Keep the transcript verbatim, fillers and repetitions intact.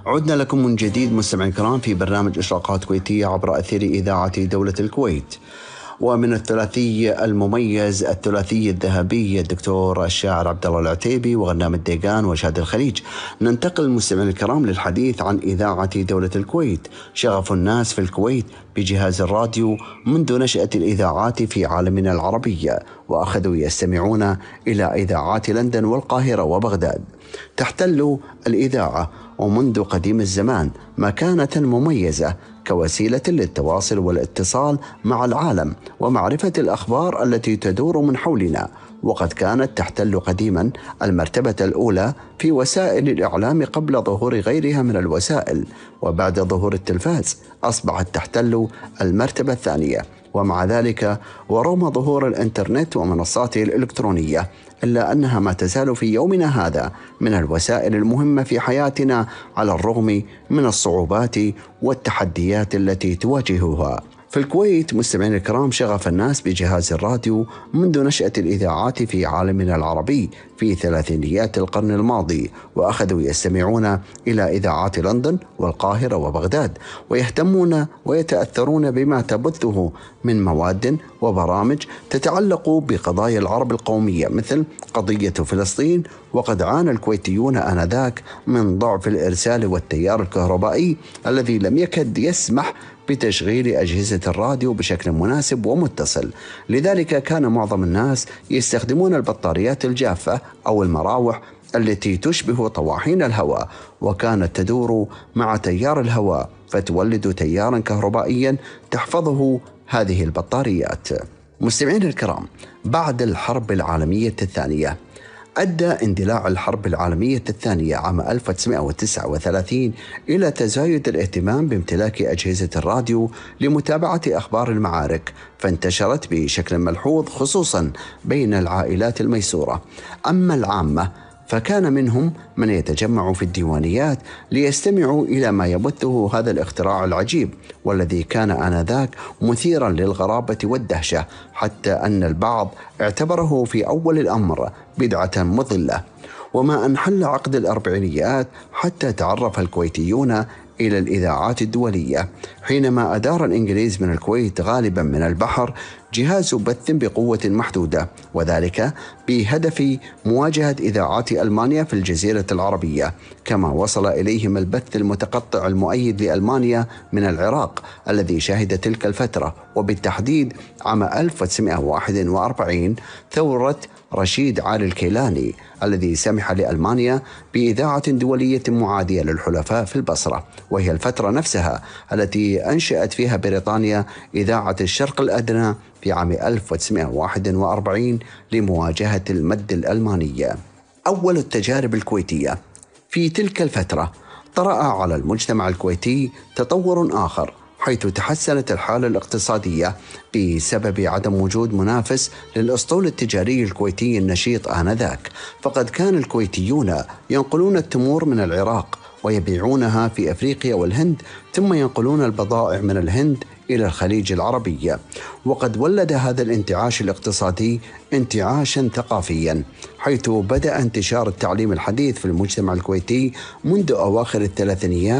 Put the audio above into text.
عدنا لكم من جديد مستمعين الكرام في برنامج إشراقات كويتية عبر أثير إذاعة دولة الكويت. ومن الثلاثي المميز الثلاثي الذهبي الدكتور الشاعر عبد الله العتيبي وغنام الديقان وشاد الخليج، ننتقل مستمعين الكرام للحديث عن إذاعة دولة الكويت، شغف الناس في الكويت بجهاز الراديو منذ نشأة الإذاعات في عالمنا العربي، وأخذوا يستمعون إلى إذاعات لندن والقاهرة وبغداد. تحتل الإذاعة ومنذ قديم الزمان مكانة مميزة كوسيلة للتواصل والاتصال مع العالم ومعرفة الأخبار التي تدور من حولنا، وقد كانت تحتل قديما المرتبة الأولى في وسائل الإعلام قبل ظهور غيرها من الوسائل، وبعد ظهور التلفاز أصبحت تحتل المرتبة الثانية. ومع ذلك ورغم ظهور الإنترنت ومنصاته الإلكترونية، إلا أنها ما تزال في يومنا هذا من الوسائل المهمة في حياتنا على الرغم من الصعوبات والتحديات التي تواجهها. في الكويت مستمعين الكرام، شغف الناس بجهاز الراديو منذ نشأة الإذاعات في عالمنا العربي في ثلاثينيات القرن الماضي، وأخذوا يستمعون إلى إذاعات لندن والقاهرة وبغداد، ويهتمون ويتأثرون بما تبثه من مواد وبرامج تتعلق بقضايا العرب القومية مثل قضية فلسطين. وقد عانى الكويتيون آنذاك من ضعف الإرسال والتيار الكهربائي الذي لم يكد يسمح بتشغيل أجهزة الراديو بشكل مناسب ومتصل، لذلك كان معظم الناس يستخدمون البطاريات الجافة أو المراوح التي تشبه طواحين الهواء، وكانت تدور مع تيار الهواء فتولد تيارا كهربائيا تحفظه هذه البطاريات. مستمعين الكرام، بعد الحرب العالمية الثانية أدى اندلاع الحرب العالمية الثانية عام ألف وتسعمائة وتسعة وثلاثين إلى تزايد الاهتمام بامتلاك أجهزة الراديو لمتابعة أخبار المعارك، فانتشرت بشكل ملحوظ خصوصا بين العائلات الميسورة. أما العامة فكان منهم من يتجمع في الديوانيات ليستمعوا إلى ما يبثه هذا الاختراع العجيب، والذي كان آنذاك مثيرا للغرابة والدهشة، حتى أن البعض اعتبره في أول الأمر بدعة مضلة. وما أنحل عقد الأربعينيات حتى تعرف الكويتيون إلى الإذاعات الدولية، حينما أدار الإنجليز من الكويت غالبا من البحر جهاز بث بقوة محدودة، وذلك بهدف مواجهة إذاعات ألمانيا في الجزيرة العربية، كما وصل إليهم البث المتقطع المؤيد لألمانيا من العراق الذي شهد تلك الفترة، وبالتحديد عام ألف وتسعمائة وواحد وأربعين ثورة رشيد علي الكيلاني الذي سمح لألمانيا بإذاعة دولية معادية للحلفاء في البصرة، وهي الفترة نفسها التي أنشأت فيها بريطانيا إذاعة الشرق الأدنى في عام ألف وتسعمائة وواحد وأربعين لمواجهة المد الألمانية. أول التجارب الكويتية في تلك الفترة طرأ على المجتمع الكويتي تطور آخر، حيث تحسنت الحالة الاقتصادية بسبب عدم وجود منافس للأسطول التجاري الكويتي النشيط آنذاك، فقد كان الكويتيون ينقلون التمور من العراق ويبيعونها في أفريقيا والهند، ثم ينقلون البضائع من الهند إلى الخليج العربي. وقد ولد هذا الانتعاش الاقتصادي انتعاشا ثقافيا، حيث بدأ انتشار التعليم الحديث في المجتمع الكويتي منذ أواخر الثلاثينيات